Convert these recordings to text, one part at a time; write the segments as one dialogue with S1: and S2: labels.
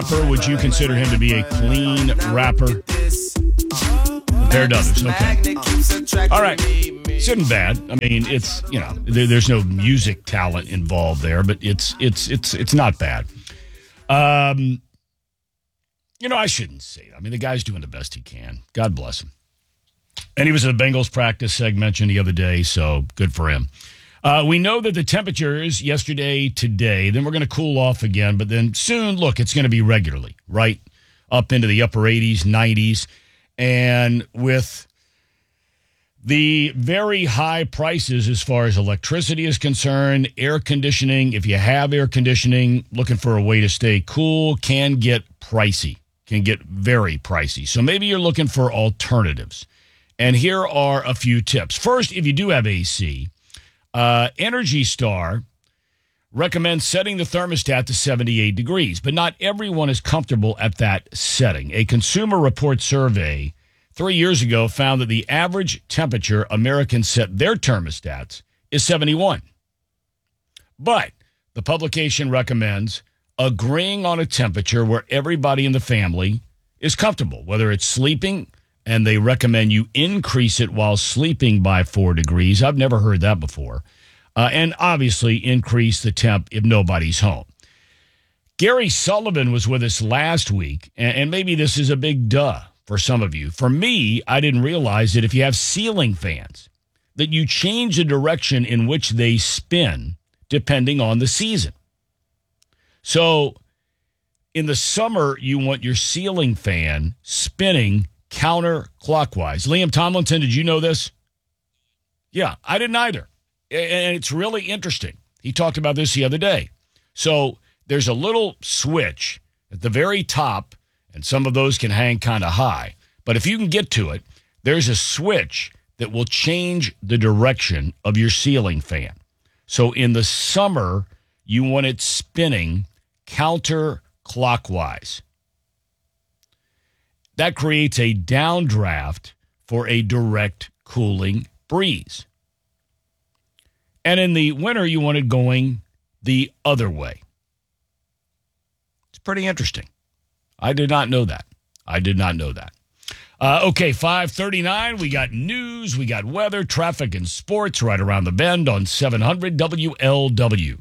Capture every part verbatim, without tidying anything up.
S1: rapper, would you consider him to be a clean rapper compared to others? Okay. All right. It isn't bad. I mean, it's, you know, there, there's no music talent involved there, but it's it's it's it's not bad. Um, you know, I shouldn't say that. I mean, the guy's doing the best he can. God bless him. And he was at the Bengals practice, Seg mentioned the other day, so good for him. Uh, we know that the temperatures yesterday, today, then we're going to cool off again, but then soon, look, it's going to be regularly, right? Up into the upper eighties, nineties. And with the very high prices as far as electricity is concerned, air conditioning, if you have air conditioning, looking for a way to stay cool, can get pricey, can get very pricey. So maybe you're looking for alternatives. And here are a few tips. First, if you do have A C, uh, Energy Star recommends setting the thermostat to seventy-eight degrees, but not everyone is comfortable at that setting. A Consumer Report survey three years ago found that the average temperature Americans set their thermostats is seventy-one. But the publication recommends agreeing on a temperature where everybody in the family is comfortable, whether it's sleeping, and they recommend you increase it while sleeping by four degrees. I've never heard that before. Uh, and obviously increase the temp if nobody's home. Gary Sullivan was with us last week, and, and maybe this is a big duh for some of you. For me, I didn't realize that if you have ceiling fans, that you change the direction in which they spin depending on the season. So in the summer, you want your ceiling fan spinning counterclockwise. Liam Tomlinson, did you know this? Yeah, I didn't either. And it's really interesting. He talked about this the other day. So there's a little switch at the very top, and some of those can hang kind of high. But if you can get to it, there's a switch that will change the direction of your ceiling fan. So in the summer, you want it spinning counterclockwise. That creates a downdraft for a direct cooling breeze. And in the winter, you want it going the other way. It's pretty interesting. I did not know that. I did not know that. Uh, okay, five thirty-nine, we got news, we got weather, traffic, and sports right around the bend on seven hundred W L W.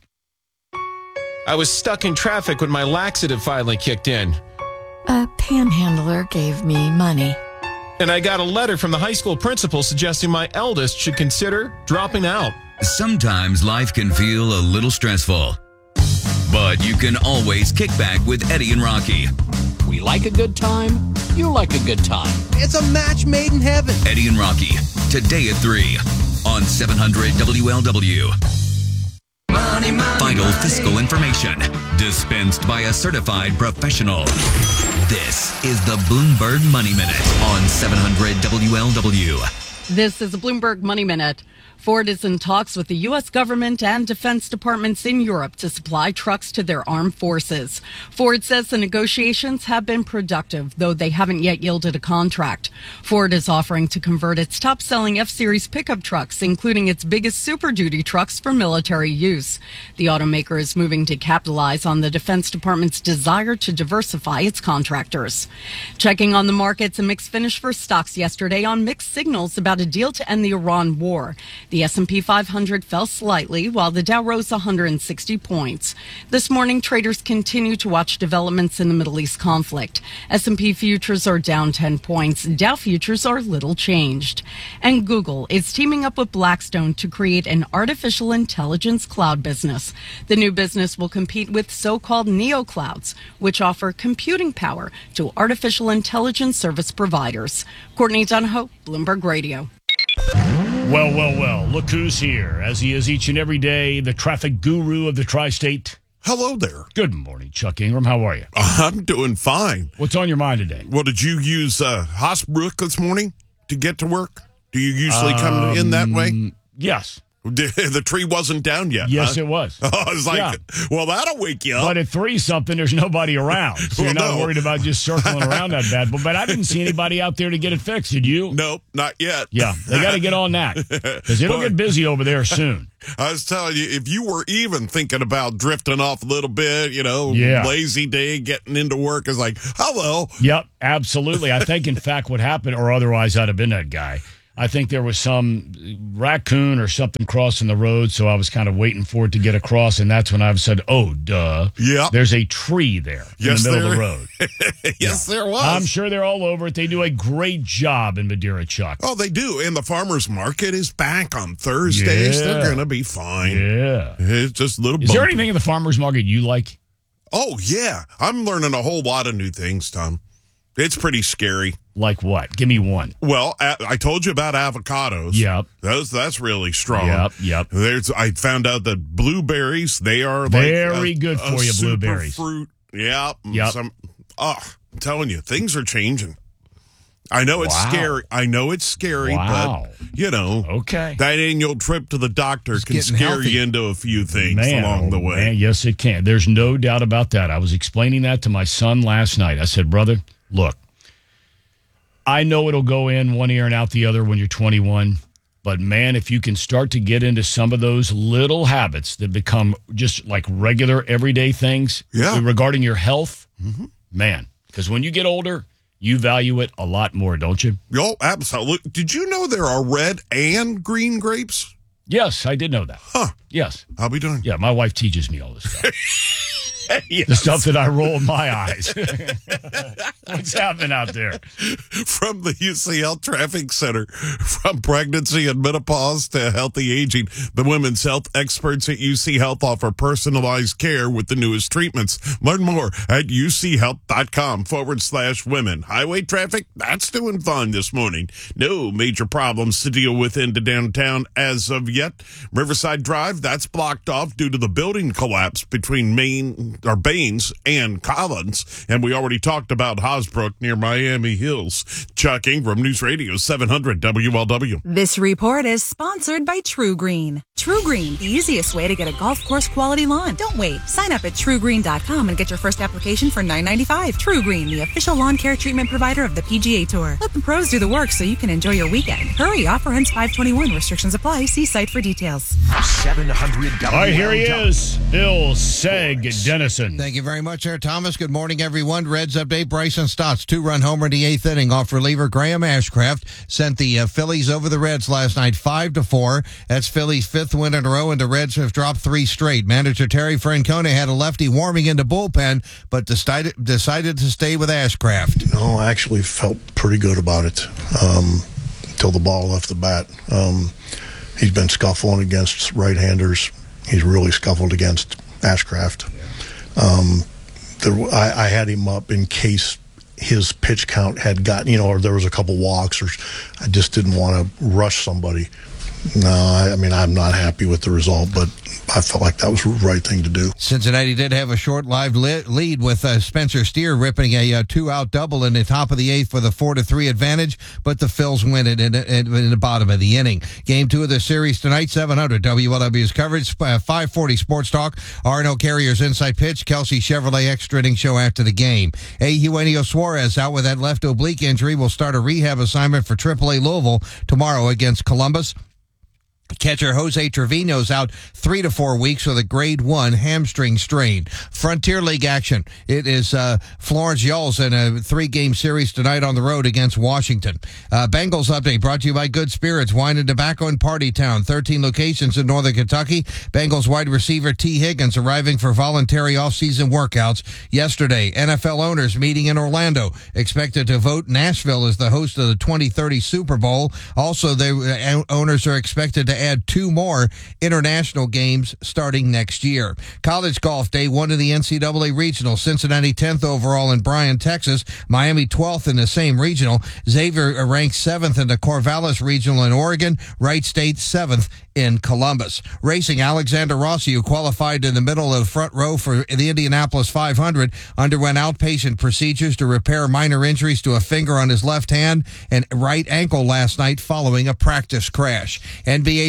S2: I was stuck in traffic when my laxative finally kicked in.
S3: A panhandler gave me money.
S2: And I got a letter from the high school principal suggesting my eldest should consider dropping out.
S4: Sometimes life can feel a little stressful, but you can always kick back with Eddie and Rocky.
S5: We like a good time. You like a good time.
S6: It's a match made in heaven.
S4: Eddie and Rocky, today at three on seven hundred W L W. Money, money, Vital money. Fiscal information dispensed by a certified professional. This is the Bloomberg Money Minute on seven hundred W L W.
S7: This is the Bloomberg Money Minute. Ford is in talks with the U S government and defense departments in Europe to supply trucks to their armed forces. Ford says the negotiations have been productive, though they haven't yet yielded a contract. Ford is offering to convert its top-selling F-Series pickup trucks, including its biggest Super Duty trucks, for military use. The automaker is moving to capitalize on the Defense Department's desire to diversify its contractors. Checking on the markets, a mixed finish for stocks yesterday on mixed signals about a deal to end the Iran war. The S and P five hundred fell slightly, while the Dow rose one hundred sixty points. This morning, traders continue to watch developments in the Middle East conflict. S and P futures are down ten points. Dow futures are little changed. And Google is teaming up with Blackstone to create an artificial intelligence cloud business. The new business will compete with so-called neoclouds, which offer computing power to artificial intelligence service providers. Courtney Donahoe, Bloomberg Radio.
S1: Well, well, well, look who's here, as he is each and every day, the traffic guru of the tri-state.
S8: Hello there.
S1: Good morning, Chuck Ingram. How are you?
S8: I'm doing fine.
S1: What's on your mind today?
S8: Well, did you use uh, Hasbrook this morning to get to work? Do you usually um, come in that way?
S1: Yes.
S8: The tree wasn't down yet.
S1: Yes,
S8: huh?
S1: it was.
S8: I was like,
S1: Yeah.
S8: well, that'll wake you up.
S1: But at three something, there's nobody around. So you're
S8: Well,
S1: not
S8: no.
S1: worried about just circling around that bad. But, but I didn't see anybody out there to get it fixed. Did you?
S8: Nope, not yet.
S1: Yeah, they got to get on that because it'll
S8: Boy.
S1: get busy over there soon.
S8: I was telling you, if you were even thinking about drifting off a little bit, you know,
S1: Yeah.
S8: lazy day, getting into work is like, hello.
S1: Yep, absolutely. I think, in fact, what happened, or otherwise I'd have been that guy. I think there was some raccoon or something crossing the road, so I was kind of waiting for it to get across, and that's when I said, oh, duh.
S8: Yep.
S1: There's a tree there
S8: Yes,
S1: in the middle
S8: there-
S1: of the road.
S8: Yes, there was.
S1: I'm sure they're all over it. They do a great job in Madeira, Chuck.
S8: Oh, they do. And the farmer's market is back on Thursdays.
S1: Yeah.
S8: They're going to be fine.
S1: Yeah.
S8: It's just a little
S1: Is there
S8: bumpy.
S1: anything in the farmer's market you like?
S8: Oh, yeah. I'm learning a whole lot of new things, Tom. It's pretty scary.
S1: Like what? Give me one.
S8: Well, a- I told you about avocados.
S1: Yep.
S8: Those, that's really strong.
S1: Yep, yep.
S8: There's, I found out that blueberries, they are like
S1: Very
S8: a-
S1: good
S8: a
S1: for you,
S8: super
S1: blueberries.
S8: fruit. Yep.
S1: Yep.
S8: Some, oh, I'm telling you, things are changing. I know it's
S1: Wow.
S8: scary. I know it's scary,
S1: Wow.
S8: but, you know,
S1: Okay.
S8: that annual trip to the doctor can
S6: getting
S8: scare
S6: healthy.
S8: you into a few things
S1: Man,
S8: along
S1: oh,
S8: the way.
S1: man, yes, it can. There's no doubt about that. I was explaining that to my son last night. I said, brother, look, I know it'll go in one ear and out the other when you're twenty-one. But, man, if you can start to get into some of those little habits that become just like regular everyday things
S8: Yeah.
S1: regarding your health, man, because when you get older, you value it a lot more, don't you?
S8: Oh, absolutely. Did you know there are red and green grapes?
S1: Yes, I did know that.
S8: Huh.
S1: Yes.
S8: I'll be darned.
S1: Yeah, my wife teaches me all this stuff. The stuff that I roll in my eyes. What's happening out there?
S8: From the U C L Traffic Center, from pregnancy and menopause to healthy aging, the women's health experts at U C Health offer personalized care with the newest treatments. Learn more at uchealth.com forward slash women. Highway traffic, that's doing fine this morning. No major problems to deal with into downtown as of yet. Riverside Drive, that's blocked off due to the building collapse between Main or Baines and Collins. And we already talked about Hosbrook near Miami Hills. Chuck Ingram, News Radio seven hundred W L W.
S9: This report is sponsored by True Green. True Green, the easiest way to get a golf course quality lawn. Don't wait. Sign up at true green dot com and get your first application for nine ninety-five. True Green, the official lawn care treatment provider of the P G A Tour. Let the pros do the work so you can enjoy your weekend. Hurry, offer ends five twenty-one. Restrictions apply. See site for details.
S10: seven hundred W L W.
S1: All right, here he is, Bill Seg Dennison.
S6: Thank you very much, there, Thomas. Good morning, everyone. Reds update. Bryson Stott's two-run homer in the eighth inning off reliever Graham Ashcraft sent the uh, Phillies over the Reds last night, five to four. That's Phillies' fifth win in a row, and the Reds have dropped three straight. Manager Terry Francona had a lefty warming in the bullpen, but decided decided to stay with Ashcraft.
S11: No, I actually felt pretty good about it um, until the ball left the bat. Um, he's been scuffling against right-handers. He's really scuffled against Ashcraft. Um, there, I, I had him up in case his pitch count had gotten, you know, or there was a couple walks, or I just didn't want to rush somebody. No, I, I mean, I'm not happy with the result, but I felt like that was the right thing to do.
S6: Cincinnati did have a short-lived li- lead with uh, Spencer Steer ripping a uh, two-out double in the top of the eighth for the four to three advantage, but the Phils win it in, in, in the bottom of the inning. Game two of the series tonight, seven hundred W L W's coverage, uh, five forty Sports Talk, R and O Carriers Inside Pitch, Kelsey Chevrolet Extra Inning Show after the game. Eugenio Suarez out with that left oblique injury will start a rehab assignment for triple A Louisville tomorrow against Columbus. Catcher Jose Trevino's out three to four weeks with a grade one hamstring strain. Frontier League action. It is uh, Florence Yulls in a three-game series tonight on the road against Washington. Uh, Bengals update brought to you by Good Spirits, Wine and Tobacco in Party Town. thirteen locations in northern Kentucky. Bengals wide receiver T. Higgins arriving for voluntary off-season workouts yesterday. N F L owners meeting in Orlando. Expected to vote Nashville as the host of the twenty thirty Super Bowl. Also, the uh, owners are expected to add two more international games starting next year. College golf, day one of the N C double A regional. Cincinnati tenth overall in Bryan, Texas. Miami twelfth in the same regional. Xavier ranks seventh in the Corvallis regional in Oregon. Wright State seventh in Columbus. Racing, Alexander Rossi, who qualified in the middle of the front row for the Indianapolis five hundred, underwent outpatient procedures to repair minor injuries to a finger on his left hand and right ankle last night following a practice crash. N B A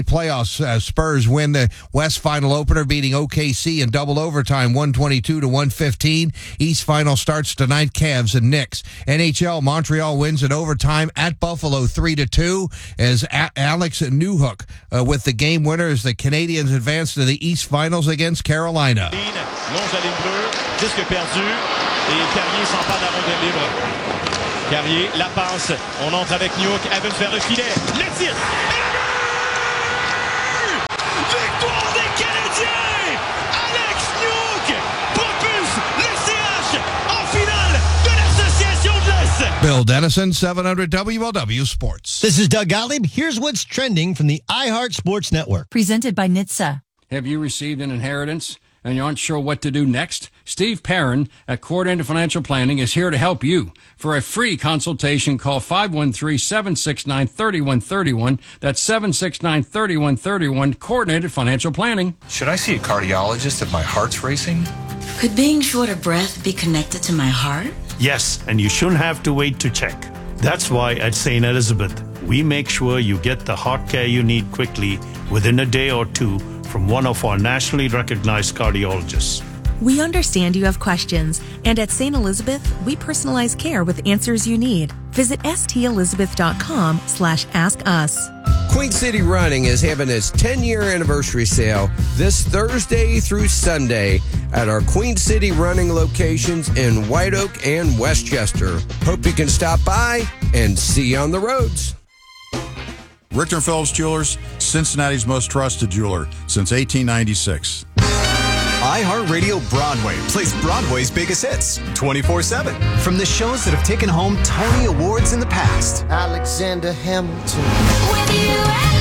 S6: A playoffs. Uh, Spurs win the West Final opener, beating O K C in double overtime, one twenty-two to one fifteen. East Final starts tonight, Cavs and Knicks. N H L, Montreal wins in overtime at Buffalo three to two as A- Alex Newhook uh, with the game winner as the Canadiens advance to the East Finals against Carolina.
S12: Longe la ligne bleue, disque perdu, et Carrier s'empare de la rondelle libre. Carrier, la passe, on entre avec Newhook, Evans vers le filet, le tir, et le but! Victoire des Canadiens! Alex Newhook propulse le C H en finale de l'Association de l'Est!
S6: Bill Dennison, seven hundred W L W Sports.
S13: This is Doug Gottlieb. Here's what's trending from the iHeart Sports Network.
S9: Presented by N H T S A.
S5: Have you received an inheritance and you aren't sure what to do next? Steve Perrin at Coordinated Financial Planning is here to help you. For a free consultation, call five one three, seven six nine, three one three one. That's seven six nine, three one three one, Coordinated Financial Planning.
S14: Should I see a cardiologist if my heart's racing?
S15: Could being short of breath be connected to my heart?
S16: Yes, and you shouldn't have to wait to check. That's why at Saint Elizabeth, we make sure you get the heart care you need quickly within a day or two from one of our nationally recognized cardiologists.
S17: We understand you have questions, and at Saint Elizabeth, we personalize care with answers you need. Visit stelizabeth.com slash ask us.
S18: Queen City Running is having its ten-year anniversary sale this Thursday through Sunday at our Queen City Running locations in White Oak and Westchester. Hope you can stop by and see you on the roads.
S19: Richter and Phelps Jewelers, Cincinnati's most trusted jeweler since eighteen ninety-six.
S20: iHeartRadio Broadway plays Broadway's biggest hits twenty-four seven. From the shows that have taken home Tony Awards in the past.
S21: Alexander Hamilton.
S22: With you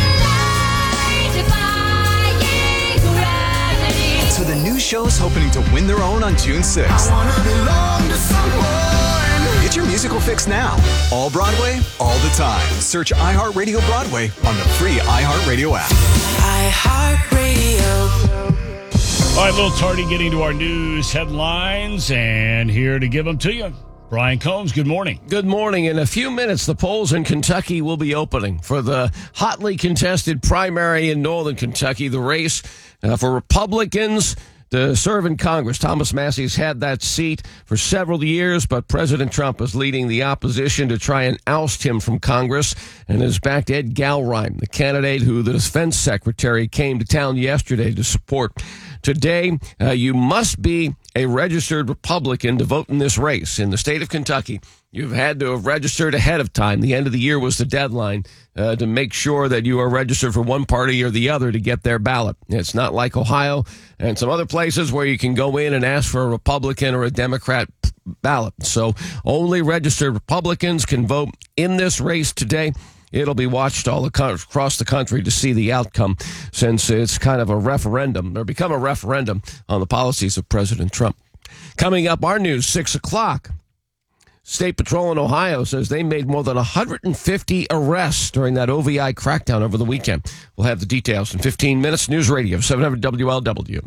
S22: and
S20: to the new shows hoping to win their own on June sixth.
S21: I wanna belong to someone.
S20: Get your musical fix now. All Broadway, all the time. Search iHeartRadio Broadway on the free iHeartRadio app.
S21: iHeartRadio.
S1: All right, a little tardy getting to our news headlines, and here to give them to you, Brian Combs. Good morning.
S23: Good morning. In a few minutes, the polls in Kentucky will be opening for the hotly contested primary in northern Kentucky, the race uh, for Republicans to serve in Congress. Thomas Massey's had that seat for several years, but President Trump is leading the opposition to try and oust him from Congress and has backed Ed Galrein, the candidate who the defense secretary came to town yesterday to support. Today, uh, you must be a registered Republican to vote in this race. In the state of Kentucky, you've had to have registered ahead of time. The end of the year was the deadline uh, to make sure that you are registered for one party or the other to get their ballot. It's not like Ohio and some other places where you can go in and ask for a Republican or a Democrat ballot. So only registered Republicans can vote in this race today. It'll be watched all across the country to see the outcome, since it's kind of a referendum, or become a referendum on the policies of President Trump. Coming up, our news, six o'clock. State Patrol in Ohio says they made more than one hundred fifty arrests during that O V I crackdown over the weekend. We'll have the details in fifteen minutes. News Radio, seven hundred W L W.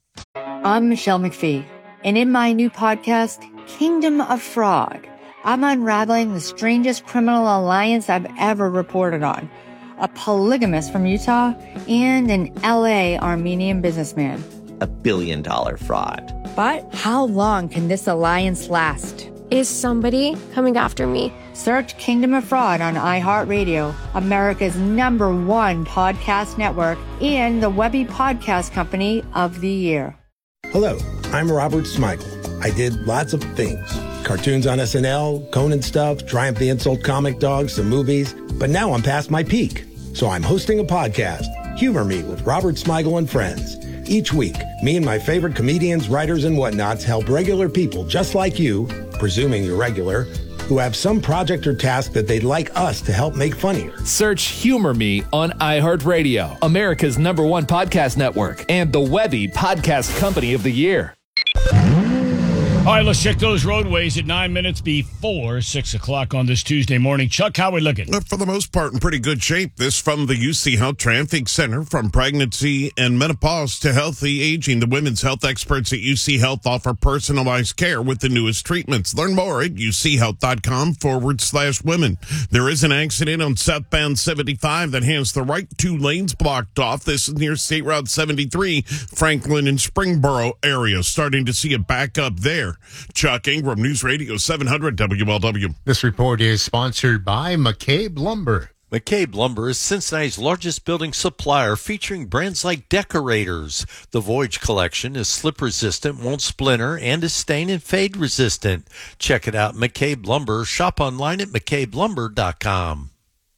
S24: I'm Michelle McPhee, and in my new podcast, Kingdom of Fraud, I'm unraveling the strangest criminal alliance I've ever reported on. A polygamist from Utah and an L A Armenian businessman.
S25: A billion dollar fraud.
S24: But how long can this alliance last?
S26: Is somebody coming after me?
S24: Search Kingdom of Fraud on iHeartRadio, America's number one podcast network, and the Webby Podcast Company of the Year.
S27: Hello, I'm Robert Smigel. I did lots of things. Cartoons on S N L, Conan stuff, Triumph the Insult comic dogs, some movies. But now I'm past my peak. So I'm hosting a podcast, Humor Me with Robert Smigel and Friends. Each week, me and my favorite comedians, writers, and whatnots help regular people just like you, presuming you're regular, who have some project or task that they'd like us to help make funnier.
S28: Search Humor Me on iHeartRadio, America's number one podcast network, and the Webby Podcast Company of the Year.
S1: All right, let's check those roadways at nine minutes before six o'clock on this Tuesday morning. Chuck, how are we looking?
S2: For the most part, in pretty good shape. This from the U C Health Traffic Center. From pregnancy and menopause to healthy aging, the women's health experts at U C Health offer personalized care with the newest treatments. Learn more at uchealth.com forward slash women. There is an accident on southbound seventy-five that has the right two lanes blocked off. This is near State Route seventy-three, Franklin and Springboro area. Starting to see a backup there. Chuck Ingram, News Radio seven hundred W L W.
S3: This report is sponsored by McCabe Lumber.
S4: McCabe Lumber is Cincinnati's largest building supplier, featuring brands like Decorators. The Voyage collection is slip-resistant, won't splinter, and is stain and fade resistant. Check it out, McCabe Lumber. Shop online at mccabe lumber dot com.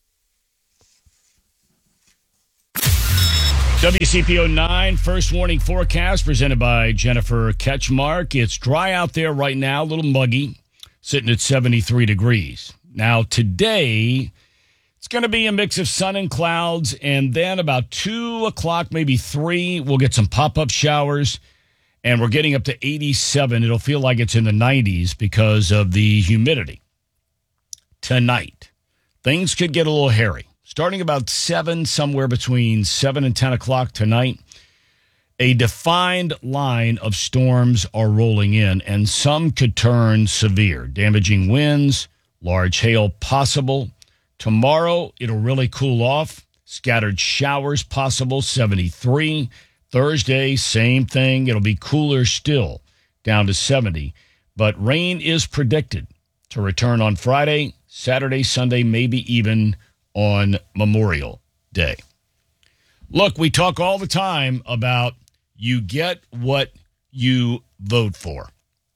S1: W C P O nine first warning forecast presented by Jennifer Ketchmark. It's dry out there right now, a little muggy, sitting at seventy-three degrees. Now today, it's going to be a mix of sun and clouds, and then about two o'clock, maybe three, we'll get some pop-up showers, and we're getting up to eighty-seven. It'll feel like it's in the nineties because of the humidity. Tonight, things could get a little hairy. Starting about seven, somewhere between seven and ten o'clock tonight, a defined line of storms are rolling in, and some could turn severe. Damaging winds, large hail possible. Tomorrow, it'll really cool off. Scattered showers possible, seventy-three. Thursday, same thing. It'll be cooler still, down to seventy. But rain is predicted to return on Friday, Saturday, Sunday, maybe even on Memorial Day. Look, we talk all the time about you get what you vote for.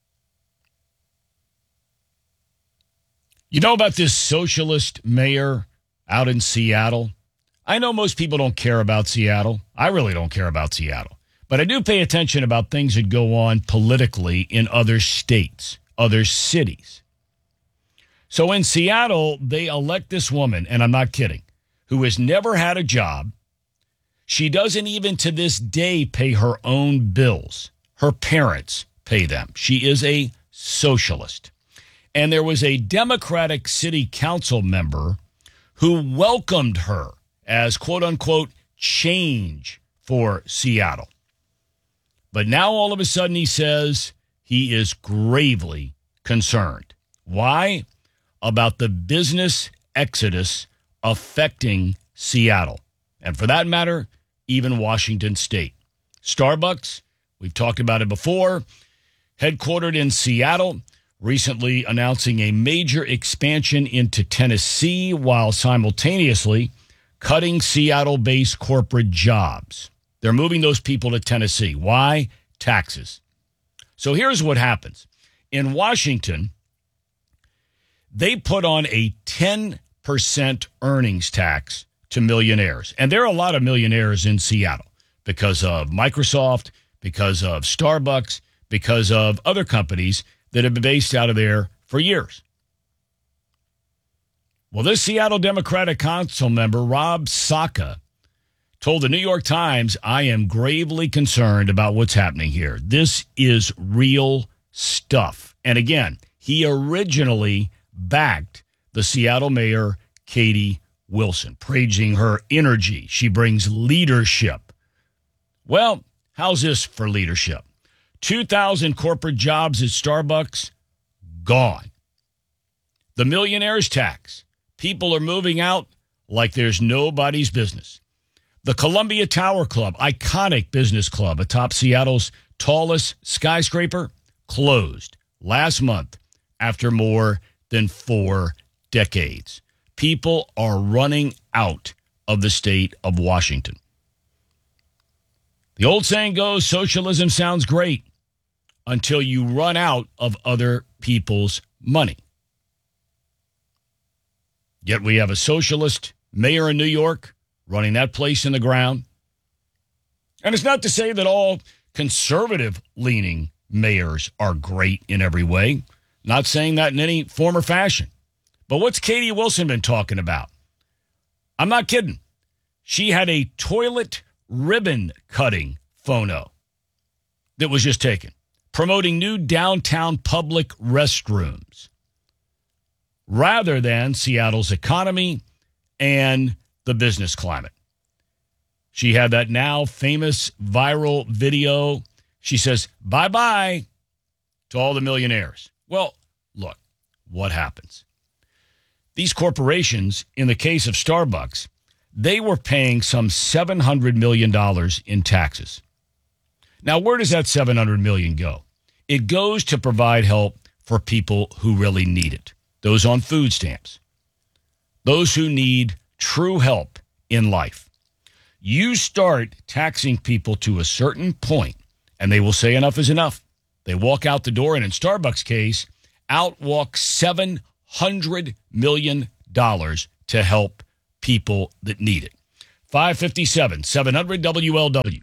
S1: You know about this socialist mayor out in Seattle? I know most people don't care about Seattle. I really don't care about Seattle. But I do pay attention about things that go on politically in other states, other cities. So in Seattle, they elect this woman, and I'm not kidding, who has never had a job. She doesn't even to this day pay her own bills. Her parents pay them. She is a socialist. And there was a Democratic city council member who welcomed her as, quote unquote, change for Seattle. But now all of a sudden he says he is gravely concerned. Why? About the business exodus affecting Seattle. And for that matter, even Washington State. Starbucks, we've talked about it before, headquartered in Seattle, recently announcing a major expansion into Tennessee while simultaneously cutting Seattle-based corporate jobs. They're moving those people to Tennessee. Why? Taxes. So here's what happens. In Washington, they put on a ten percent earnings tax to millionaires. And there are a lot of millionaires in Seattle because of Microsoft, because of Starbucks, because of other companies that have been based out of there for years. Well, this Seattle Democratic Council member, Rob Saka, told the New York Times, I am gravely concerned about what's happening here. This is real stuff. And again, he originally backed the Seattle mayor, Katie Wilson, praising her energy. She brings leadership. Well, how's this for leadership? two thousand corporate jobs at Starbucks, gone. The millionaire's tax. People are moving out like there's nobody's business. The Columbia Tower Club, iconic business club atop Seattle's tallest skyscraper, closed last month after more than four decades. People are running out of the state of Washington. The old saying goes, socialism sounds great until you run out of other people's money. Yet we have a socialist mayor in New York running that place in the ground. And it's not to say that all conservative-leaning mayors are great in every way. Not saying that in any form or fashion. But what's Katie Wilson been talking about? I'm not kidding. She had a toilet ribbon cutting photo that was just taken. promoting new downtown public restrooms rather than Seattle's economy and the business climate. She had that now famous viral video. She says, bye-bye to all the millionaires. Well, look, what happens? These corporations, in the case of Starbucks, they were paying some seven hundred million dollars in taxes. Now, where does that seven hundred million dollars go? It goes to provide help for people who really need it. Those on food stamps. Those who need true help in life. You start taxing people to a certain point, and they will say enough is enough. They walk out the door, and in Starbucks' case, out walk seven hundred million dollars to help people that need it. five fifty-seven, seven hundred W L W.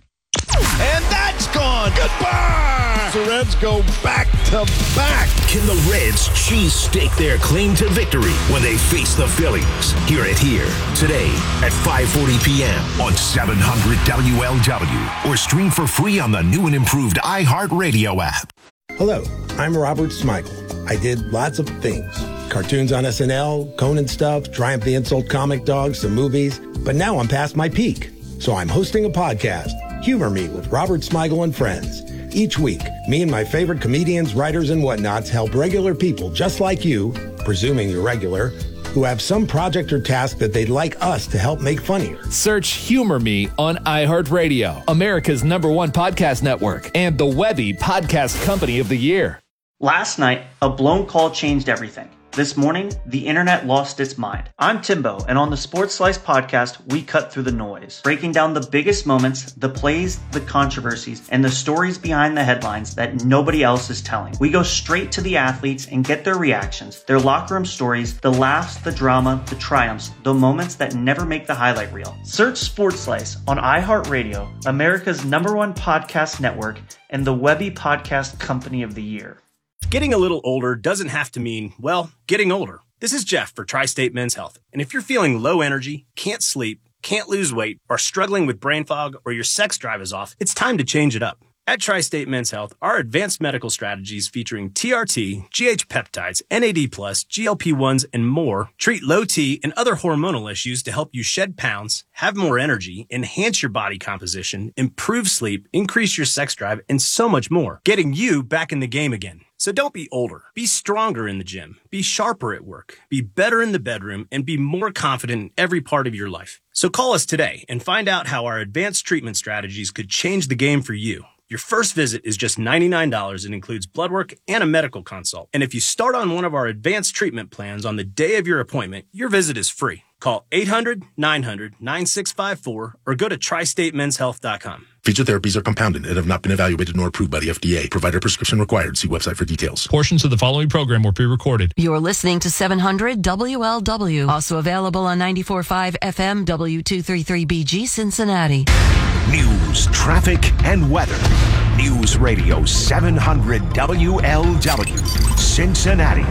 S21: And that's gone. Goodbye. The Reds go back to back.
S6: Can the Reds cheese stake their claim to victory when they face the Phillies? Hear it here today at five forty p.m. on seven hundred W L W or stream for free on the new and improved iHeartRadio app.
S27: Hello, I'm Robert Smigel. I did lots of things. Cartoons on S N L, Conan stuff, Triumph the Insult comic dogs, some movies. But now I'm past my peak. So I'm hosting a podcast, Humor Me with Robert Smigel and Friends. Each week, me and my favorite comedians, writers, and whatnots help regular people just like you, presuming you're regular, who have some project or task that they'd like us to help make funnier.
S28: Search Humor Me on iHeartRadio, America's number one podcast network, and the Webby Podcast Company of the Year.
S7: Last night, a blown call changed everything. This morning, the internet lost its mind. I'm Timbo, and on the Sports Slice podcast, we cut through the noise, breaking down the biggest moments, the plays, the controversies, and the stories behind the headlines that nobody else is telling. We go straight to the athletes and get their reactions, their locker room stories, the laughs, the drama, the triumphs, the moments that never make the highlight reel. Search Sports Slice on iHeartRadio, America's number one podcast network, and the Webby Podcast Company of the Year.
S8: Getting a little older doesn't have to mean, well, getting older. This is Jeff for Tri-State Men's Health. And if you're feeling low energy, can't sleep, can't lose weight, or struggling with brain fog, or your sex drive is off, it's time to change it up. At Tri-State Men's Health, our advanced medical strategies featuring T R T, G H peptides, N A D plus, G L P ones, and more treat low T and other hormonal issues to help you shed pounds, have more energy, enhance your body composition, improve sleep, increase your sex drive, and so much more, getting you back in the game again. So don't be older. Be stronger in the gym. Be sharper at work. Be better in the bedroom and be more confident in every part of your life. So call us today and find out how our advanced treatment strategies could change the game for you. Your first visit is just ninety-nine dollars and includes blood work and a medical consult. And if you start on one of our advanced treatment plans on the day of your appointment, your visit is free. Call eight hundred, nine hundred, nine six five four or go to tri state men's health dot com.
S6: Feature therapies are compounded and have not been evaluated nor approved by the F D A. Provider prescription required. See website for details.
S10: Portions of the following program were pre-recorded.
S11: You're listening to seven hundred W L W. Also available on ninety-four point five F M W two thirty-three B G Cincinnati.
S6: News, traffic, and weather. News Radio seven hundred W L W, Cincinnati.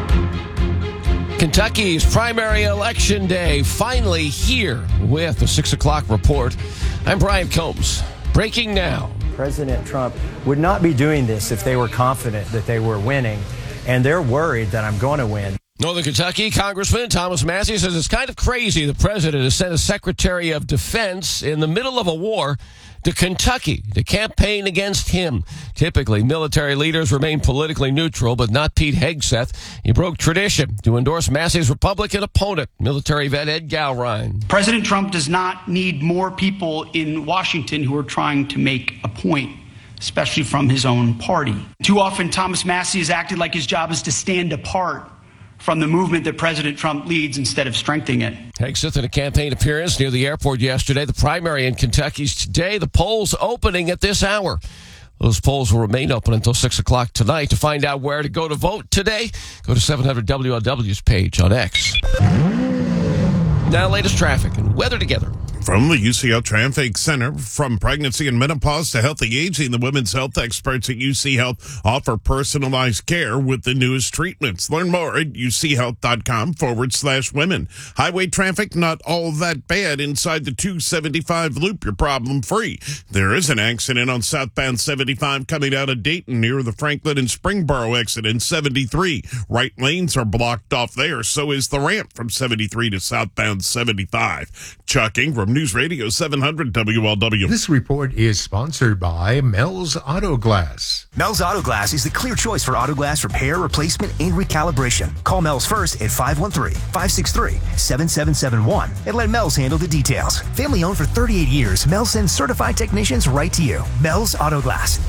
S23: Kentucky's primary election day finally here with the six o'clock report. I'm Brian Combs. Breaking now.
S12: President Trump would not be doing this if they were confident that they were winning, and they're worried that I'm going to win.
S23: Northern Kentucky Congressman Thomas Massie says it's kind of crazy the president has sent a Secretary of Defense in the middle of a war to Kentucky to campaign against him. Typically, military leaders remain politically neutral, but not Pete Hegseth. He broke tradition to endorse Massie's Republican opponent, military vet Ed Gowrine.
S13: President Trump does not need more people in Washington who are trying to make a point, especially from his own party. Too often, Thomas Massie has acted like his job is to stand apart from the movement that President Trump leads instead of strengthening it.
S23: Hegseth in a campaign appearance near the airport yesterday. The primary in Kentucky's today. The polls opening at this hour. Those polls will remain open until six o'clock tonight. To find out where to go to vote today, go to seven hundred W L W's page on X. Now, latest traffic and weather together.
S2: From the U C Health Traffic Center, from pregnancy and menopause to healthy aging, the women's health experts at U C Health offer personalized care with the newest treatments. Learn more at uchealth.com forward slash women. Highway traffic, not all that bad inside the two seventy-five loop. You're problem free. There is an accident on southbound seventy-five coming out of Dayton near the Franklin and Springboro exit in seventy-three. Right lanes are blocked off there. So is the ramp from seventy-three to southbound seventy-five. Chuck Ingram, News Radio seven hundred W L W.
S3: This report is sponsored by Mel's Auto Glass.
S5: Mel's Auto Glass is the clear choice for auto glass repair, replacement, and recalibration. Call Mel's first at five one three, five six three, seven seven seven one and let Mel's handle the details. Family owned for thirty-eight years, Mel's sends certified technicians right to you. Mel's Auto Glass.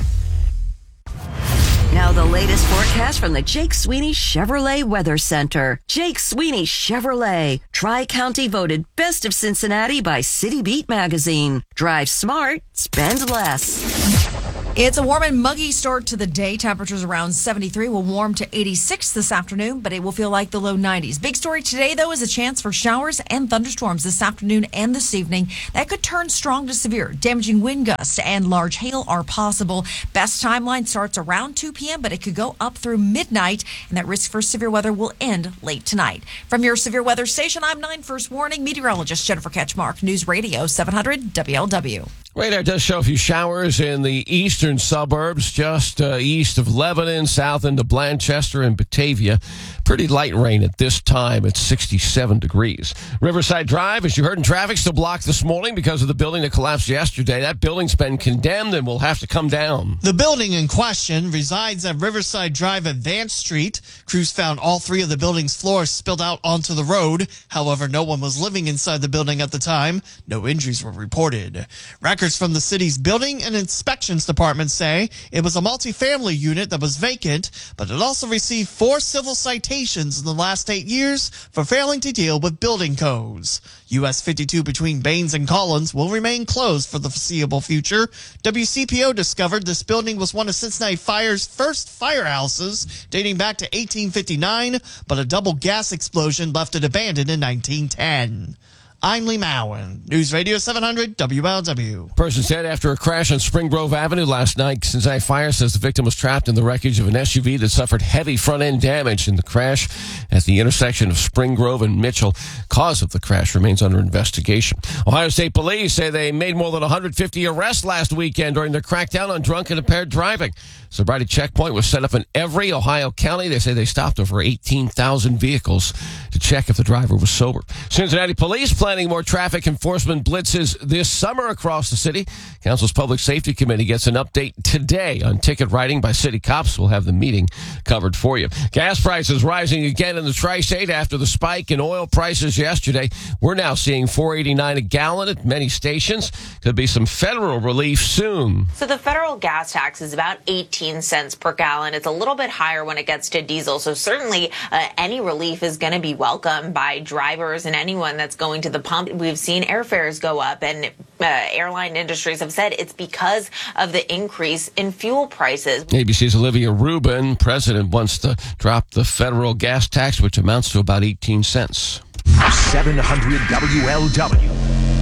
S11: Now the latest forecast from the Jake Sweeney Chevrolet Weather Center. Jake Sweeney Chevrolet. Tri-County voted Best of Cincinnati by City Beat magazine. Drive smart, spend less.
S9: It's a warm and muggy start to the day. Temperatures around seventy-three will warm to eighty-six this afternoon, but it will feel like the low nineties. Big story today, though, is a chance for showers and thunderstorms this afternoon and this evening. That could turn strong to severe. Damaging wind gusts and large hail are possible. Best timeline starts around two p.m., but it could go up through midnight, and that risk for severe weather will end late tonight. From your severe weather station, I'm nine First Warning meteorologist Jennifer Ketchmark, News Radio seven hundred W L W.
S23: Radar does show a few showers in the eastern suburbs, just uh, east of Lebanon, south into Blanchester and Batavia. Pretty light rain at this time at sixty-seven degrees. Riverside Drive, as you heard in traffic, still blocked this morning because of the building that collapsed yesterday. That building's been condemned and will have to come down.
S14: The building in question resides at Riverside Drive at Vance Street. Crews found all three of the building's floors spilled out onto the road. However, no one was living inside the building at the time. No injuries were reported. Records from the city's building and inspections department say it was a multifamily unit that was vacant, but it also received four civil citations in the last eight years for failing to deal with building codes. U S fifty-two between Baines and Collins will remain closed for the foreseeable future. W C P O discovered this building was one of Cincinnati Fire's first firehouses, dating back to eighteen fifty-nine, but a double gas explosion left it abandoned in nineteen ten. I'm Lee Mowen, News Radio seven hundred W L W.
S23: Person dead after a crash on Spring Grove Avenue last night. Cincinnati Fire says the victim was trapped in the wreckage of an S U V that suffered heavy front-end damage in the crash at the intersection of Spring Grove and Mitchell. Cause of the crash remains under investigation. Ohio State Police say they made more than one hundred fifty arrests last weekend during their crackdown on drunk and impaired driving. Sobriety checkpoint was set up in every Ohio county. They say they stopped over eighteen thousand vehicles to check if the driver was sober. Cincinnati Police planning more traffic enforcement blitzes this summer across the city. Council's Public Safety Committee gets an update today on ticket writing by city cops. We'll have the meeting covered for you. Gas prices rising again in the tri-state after the spike in oil prices yesterday. We're now seeing four eighty-nine a gallon at many stations. Could be some federal relief soon.
S15: So the federal gas tax is about eighteen cents per gallon. It's a little bit higher when it gets to diesel. So certainly uh, any relief is going to be welcome by drivers and anyone that's going to the pump. We've seen airfares go up, and uh, airline industries have said it's because of the increase in fuel prices.
S23: A B C's Olivia Rubin, president, wants to drop the federal gas tax, which amounts to about eighteen cents.
S6: seven hundred W L W.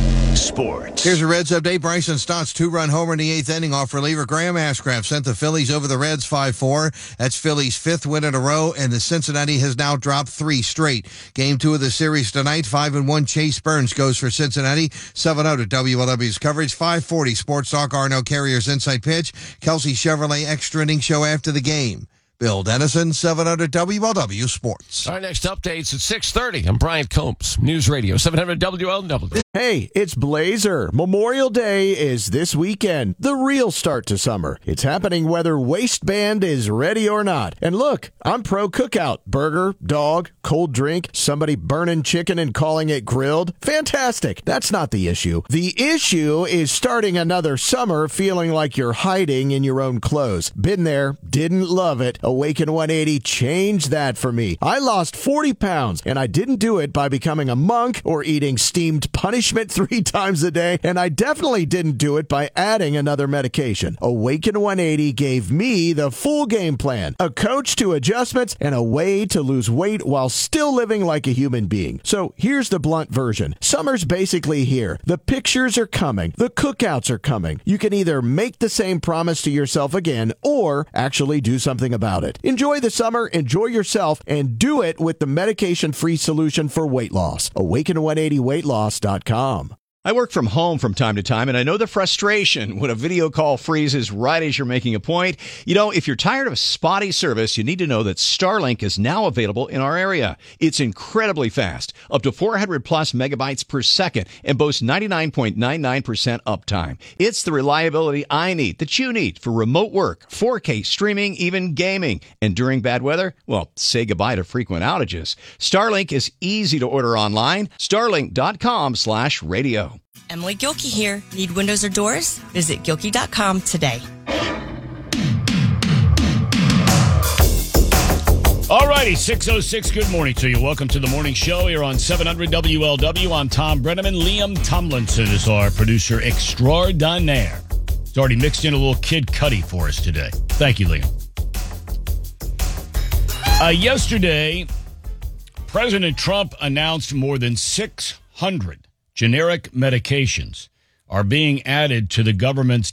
S6: Sports.
S16: Here's a Reds update. Bryson Stott's two-run homer in the eighth inning off reliever Graham Ashcraft sent the Phillies over the Reds five four. That's Phillies' fifth win in a row, and the Cincinnati has now dropped three straight. Game two of the series tonight, five and one. Chase Burns goes for Cincinnati. seven oh to W L W's coverage. five forty Sports Talk Arno Carrier's Inside Pitch. Kelsey Chevrolet extra inning show after the game. Bill Dennison, seven hundred W L W Sports.
S23: Our next update's at six thirty. I'm Brian Combs, News Radio seven hundred W L W.
S17: Hey, it's Blazer. Memorial Day is this weekend, the real start to summer. It's happening whether waistband is ready or not. And look, I'm pro cookout. Burger, dog, cold drink, somebody burning chicken and calling it grilled. Fantastic. That's not the issue. The issue is starting another summer feeling like you're hiding in your own clothes. Been there, didn't love it. Awaken one eighty changed that for me. I lost forty pounds, and I didn't do it by becoming a monk or eating steamed punishment three times a day, and I definitely didn't do it by adding another medication. Awaken one eighty gave me the full game plan, a coach to adjustments, and a way to lose weight while still living like a human being. So here's the blunt version. Summer's basically here. The pictures are coming. The cookouts are coming. You can either make the same promise to yourself again or actually do something about it. Enjoy the summer, enjoy yourself, and do it with the medication-free solution for weight loss. awaken one eighty weight loss dot com.
S4: I work from home from time to time, and I know the frustration when a video call freezes right as you're making a point. You know, if you're tired of spotty service, you need to know that Starlink is now available in our area. It's incredibly fast, up to four hundred plus megabytes per second, and boasts ninety-nine point nine nine percent uptime. It's the reliability I need, that you need, for remote work, four K streaming, even gaming. And during bad weather, well, say goodbye to frequent outages. Starlink is easy to order online. Starlink.com slash radio.
S18: Emily Gilkey here. Need windows or doors? Visit Gilkey dot com today.
S1: All righty, six oh six, good morning to you. Welcome to the morning show here on seven hundred W L W. I'm Tom Brenneman. Liam Tomlinson is our producer extraordinaire. He's already mixed in a little Kid Cudi for us today. Thank you, Liam. Uh, yesterday, President Trump announced more than six hundred generic medications are being added to the government's